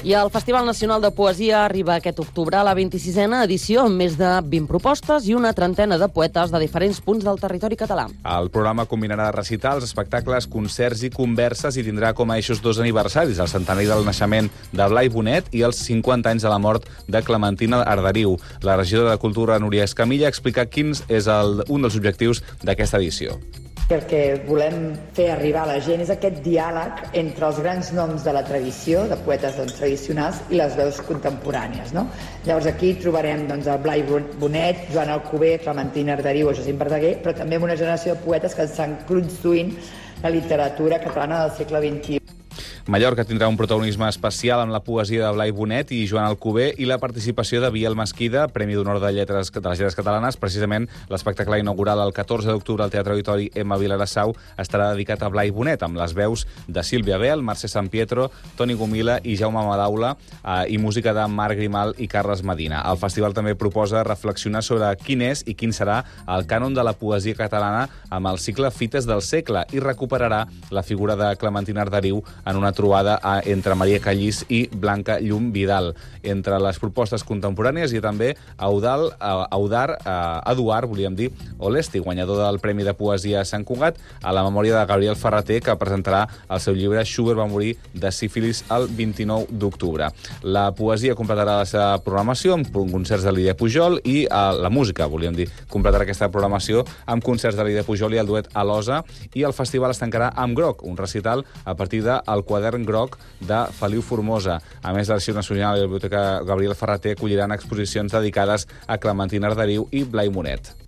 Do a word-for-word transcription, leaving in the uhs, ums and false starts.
I el Festival Nacional de Poesia arriba aquest octubre a la vint-i-sisena edició amb més de vint propostes i una trentena de poetes de diferents punts del territori català. El programa combinarà recitals, espectacles, concerts i converses i tindrà com a eixos dos aniversaris, el centenari del naixement de Blai Bonet i els cinquanta anys de la mort de Clementina Arderiu. La regidora de Cultura, Núria Escamilla, explica quins és el, un dels objectius d'aquesta edició. El que volem fer arribar a la gent és aquest diàleg entre els grans noms de la tradició, de poetes doncs, tradicionals, i les veus contemporànies. No? Llavors aquí trobarem doncs, el Blai Bonet, Joan Alcover, Clementina Arderiu o Jacint Verdaguer, però també amb una generació de poetes que estan construint la literatura catalana del segle vint-i-u. Mallorca tindrà un protagonisme especial amb la poesia de Blai Bonet i Joan Alcover i la participació de Biel Mesquida, Premi d'Honor de Lletres de les Lletres Catalanes. Precisament l'espectacle inaugural el catorze d'octubre al Teatre Auditori Emma Vilarassau estarà dedicat a Blai Bonet, amb les veus de Sílvia Bel, Mercè San Pietro, Toni Gomila i Jaume Madaula eh, i música de Marc Grimal i Carles Medina. El festival també proposa reflexionar sobre quin és i quin serà el cànon de la poesia catalana amb el cicle Fites del segle i recuperarà la figura de Clementina Arderiu en una trobada entre Maria Callís i Blanca Llum Vidal. Entre les propostes contemporànies hi ha també Eudal, Eudar, Eduard, volíem dir, Olesti, guanyador del Premi de Poesia a Sant Cugat, a la memòria de Gabriel Ferrater, que presentarà el seu llibre Schubert va morir de sífilis el vint-i-nou d'octubre. La poesia completarà la seva programació amb concerts de Lídia Pujol i la música, volíem dir, completarà aquesta programació amb concerts de Lídia Pujol i el duet Alosa, i el festival es tancarà amb Groc, un recital a partir del quadern groc de Feliu Formosa. A més, l'Arxiu Nacional i la Biblioteca Gabriel Ferrater acolliran exposicions dedicades a Clementina Arderiu i Blai Bonet.